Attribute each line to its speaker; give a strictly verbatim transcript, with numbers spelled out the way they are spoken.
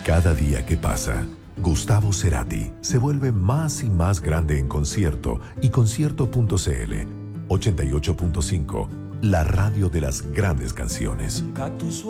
Speaker 1: Cada día que pasa, Gustavo Cerati se vuelve más y más grande en concierto y concierto punto cl. ochenta y ocho punto cinco, la radio de las grandes canciones.